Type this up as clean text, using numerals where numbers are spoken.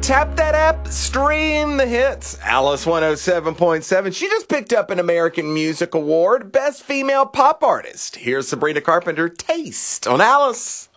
Tap that app, stream the hits. Alice 107.7. She just picked up an American Music Award, Best Female Pop Artist. Here's Sabrina Carpenter, Taste on Alice.